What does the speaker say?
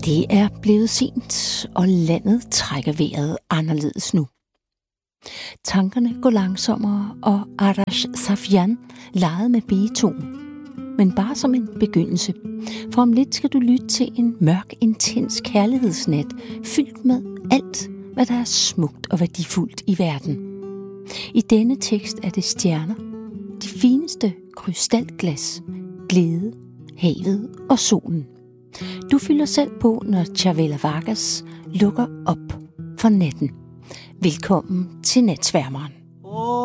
Det er blevet sent, og landet trækker vejret anderledes nu. Tankerne går langsommere, og Arash Safian legede med B-tonen. Men bare som en begyndelse, for om lidt skal du lytte til en mørk, intens kærlighedsnat, fyldt med alt, hvad der er smukt og værdifuldt i verden. I denne tekst er det stjerner, de fineste krystalglas, glæde, havet og solen. Du fylder selv på, når Chavela Vargas lukker op for natten. Velkommen til Natsværmeren.